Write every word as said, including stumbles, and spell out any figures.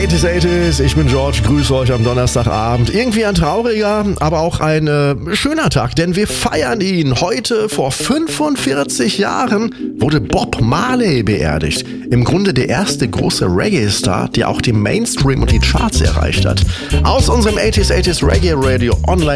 achtzig achtzig, ich bin George, grüße euch am Donnerstagabend. Irgendwie ein trauriger, aber auch ein äh, schöner Tag, denn wir feiern ihn. Heute vor fünfundvierzig Jahren wurde Bob Marley beerdigt. Im Grunde der erste große Reggae-Star, der auch die Mainstream und die Charts erreicht hat. Aus unserem achtzig achtzig Reggae Radio Online